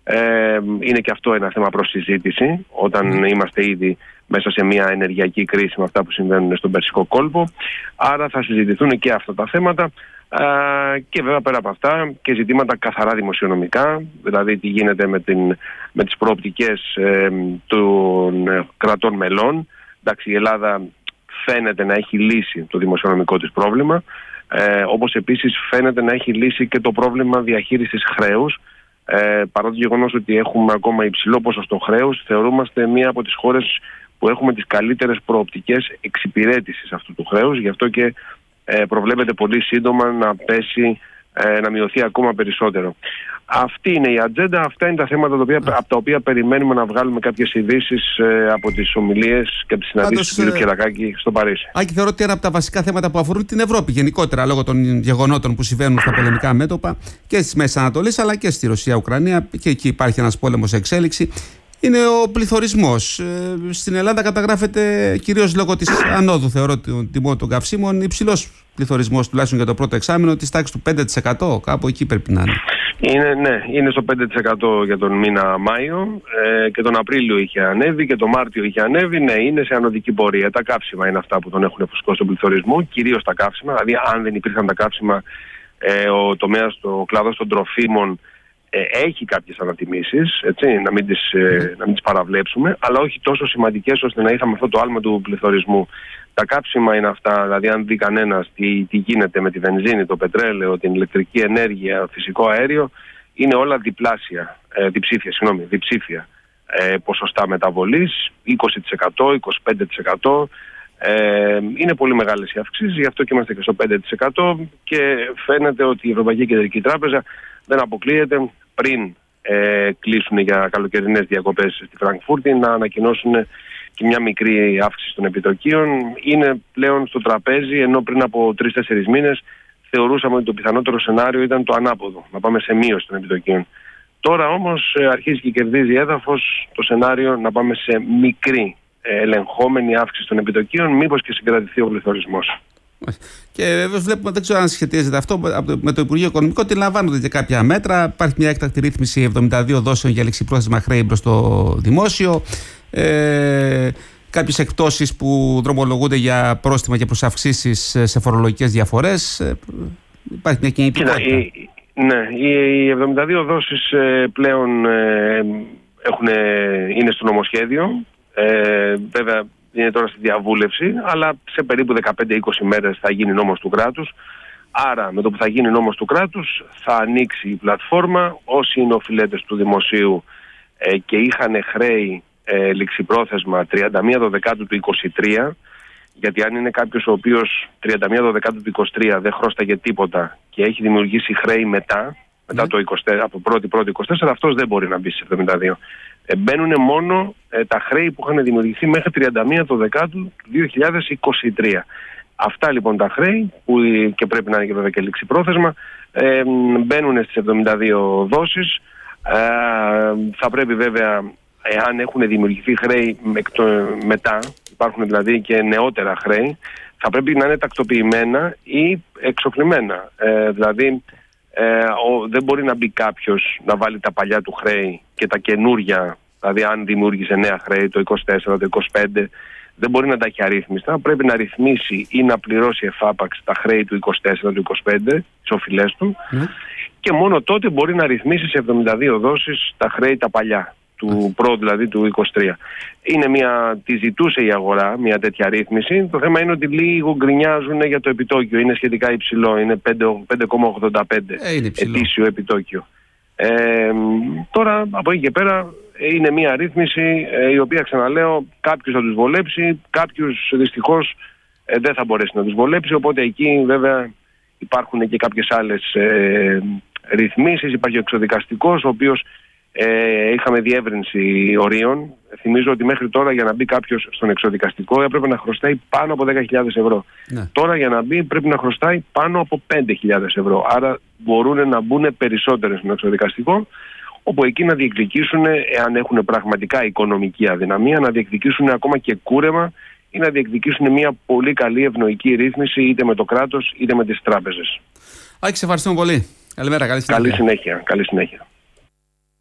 Είναι και αυτό ένα θέμα προς συζήτηση όταν είμαστε ήδη μέσα σε μια ενεργειακή κρίση με αυτά που συμβαίνουν στον Περσικό κόλπο. Άρα θα συζητηθούν και αυτά τα θέματα και βέβαια πέρα από αυτά και ζητήματα καθαρά δημοσιονομικά, δηλαδή τι γίνεται με τις προοπτικές των κρατών μελών. Εντάξει, η Ελλάδα φαίνεται να έχει λύσει το δημοσιονομικό της πρόβλημα, όπως επίσης φαίνεται να έχει λύσει και το πρόβλημα διαχείρισης χρέους. Παρά το γεγονός ότι έχουμε ακόμα υψηλό ποσοστό χρέους, θεωρούμαστε μία από τις χώρες που έχουμε τις καλύτερες προοπτικές εξυπηρέτησης αυτού του χρέους. Γι' αυτό και προβλέπεται πολύ σύντομα να πέσει, να μειωθεί ακόμα περισσότερο. Αυτή είναι η ατζέντα, αυτά είναι τα θέματα από τα οποία περιμένουμε να βγάλουμε κάποιες ειδήσεις από τις ομιλίες και από τις συναντήσεις του κ. Κυρακάκη στο Παρίσι. Άκη, θεωρώ ότι ένα από τα βασικά θέματα που αφορούν την Ευρώπη γενικότερα, λόγω των γεγονότων που συμβαίνουν στα πολεμικά μέτωπα και στις Μέσης Ανατολής αλλά και στη Ρωσία-Ουκρανία, και εκεί υπάρχει ένας πόλεμος σε εξέλιξη, είναι ο πληθωρισμός. Στην Ελλάδα καταγράφεται κυρίως λόγω της ανόδου, θεωρώ, των τιμών των καυσίμων, υψηλός πληθωρισμός, τουλάχιστον για το πρώτο εξάμηνο, της τάξης του 5%. Κάπου εκεί πρέπει να είναι. Είναι στο 5% για τον μήνα Μάιο, και τον Απρίλιο είχε ανέβει και τον Μάρτιο είχε ανέβει. Ναι, είναι σε ανωδική πορεία. Τα καύσιμα είναι αυτά που τον έχουν φουσκώσει τον πληθωρισμό, κυρίως τα καύσιμα. Δηλαδή, αν δεν υπήρχαν τα καύσιμα, ο τομέας, ο κλάδος των τροφίμων έχει κάποιες ανατιμήσεις, έτσι, να μην τις παραβλέψουμε, αλλά όχι τόσο σημαντικές ώστε να είχαμε αυτό το άλμα του πληθωρισμού. Τα κάψιμα είναι αυτά, δηλαδή αν δει κανένας τι γίνεται με τη βενζίνη, το πετρέλαιο, την ηλεκτρική ενέργεια, φυσικό αέριο, είναι όλα διψήφια ποσοστά μεταβολής, 20%, 25%. Είναι πολύ μεγάλες οι αυξήσεις, γι' αυτό και είμαστε και στο 5% και φαίνεται ότι η Ευρωπαϊκή Κεντρική Τράπεζα δεν αποκλείεται πριν κλείσουν για καλοκαιρινές διακοπές στη Φραγκφούρτη να ανακοινώσουν και μια μικρή αύξηση των επιτοκίων. Είναι πλέον στο τραπέζι, ενώ πριν από 3-4 μήνες θεωρούσαμε ότι το πιθανότερο σενάριο ήταν το ανάποδο, να πάμε σε μείωση των επιτοκίων. Τώρα όμως αρχίζει και κερδίζει έδαφος το σενάριο να πάμε σε μικρή ελεγχόμενη αύξηση των επιτοκίων, μήπως και συγκρατηθεί ο πληθωρισμός. Και βέβαια βλέπουμε, δεν ξέρω αν σχετίζεται αυτό με το Υπουργείο Οικονομικών, ότι λαμβάνονται και κάποια μέτρα. Υπάρχει μια έκτακτη ρύθμιση 72 δόσεων για ληξιπρόθεσμα χρέη προς το δημόσιο. Κάποιες εκπτώσεις που δρομολογούνται για πρόστιμα και προσαυξήσεις σε φορολογικές διαφορές. Υπάρχει μια κινητικότητα. Ναι, οι 72 δόσεις πλέον είναι στο νομοσχέδιο. Βέβαια είναι τώρα στη διαβούλευση, αλλά σε περίπου 15-20 μέρες θα γίνει νόμος του κράτους. Άρα με το που θα γίνει νόμος του κράτους θα ανοίξει η πλατφόρμα. Όσοι είναι οφειλέτες του δημοσίου και είχαν χρέη ληξιπρόθεσμα 31 Δεκάτου του 23, γιατί αν είναι κάποιος ο οποίος 31 Δεκάτου του 23 δεν χρώσταγε τίποτα και έχει δημιουργήσει χρέη μετά το 24, από 1η-1η 24, αυτός δεν μπορεί να μπει στις 72. Μπαίνουν μόνο τα χρέη που είχαν δημιουργηθεί μέχρι 31 το Δεκάτου του 2023. Αυτά λοιπόν τα χρέη, που και πρέπει να είναι και βέβαια και ληξιπρόθεσμα, μπαίνουν στις 72 δόσεις. Θα πρέπει βέβαια, εάν έχουν δημιουργηθεί χρέη μετά, υπάρχουν δηλαδή και νεότερα χρέη, θα πρέπει να είναι τακτοποιημένα ή εξοφλημένα. Δηλαδή δεν μπορεί να μπει κάποιος να βάλει τα παλιά του χρέη και τα καινούρια, δηλαδή αν δημιούργησε νέα χρέη το 24, το 25, δεν μπορεί να τα έχει αρρύθμιστα. Πρέπει να ρυθμίσει ή να πληρώσει εφάπαξ τα χρέη του 24, του 25, τις οφειλές του, και μόνο τότε μπορεί να ρυθμίσει σε 72 δόσεις τα χρέη τα παλιά, του δηλαδή του 23. Τη ζητούσε η αγορά μια τέτοια ρύθμιση. Το θέμα είναι ότι λίγο γκρινιάζουν για το επιτόκιο. Είναι σχετικά υψηλό, είναι 5,85 ετήσιο επιτόκιο. Τώρα από εκεί και πέρα είναι μια ρύθμιση η οποία, ξαναλέω, κάποιους θα τους βολέψει, κάποιους δυστυχώς δεν θα μπορέσει να τους βολέψει, οπότε εκεί βέβαια υπάρχουν και κάποιες άλλες ρυθμίσεις. Υπάρχει ο εξοδικαστικός, ο οποίος είχαμε διεύρυνση ορίων. Θυμίζω ότι μέχρι τώρα για να μπει κάποιος στον εξοδικαστικό έπρεπε να χρωστάει πάνω από 10.000 ευρώ. Ναι. Τώρα για να μπει πρέπει να χρωστάει πάνω από 5.000 ευρώ. Άρα μπορούν να μπουν περισσότερες στον εξοδικαστικό, όπου εκεί να διεκδικήσουν, εάν έχουν πραγματικά οικονομική αδυναμία, να διεκδικήσουν ακόμα και κούρεμα ή να διεκδικήσουν μια πολύ καλή ευνοϊκή ρύθμιση είτε με το κράτος είτε με τις τράπεζες. Άκη, σε ευχαριστούμε πολύ. Καλημέρα, καλή συνέχεια. Καλή συνέχεια.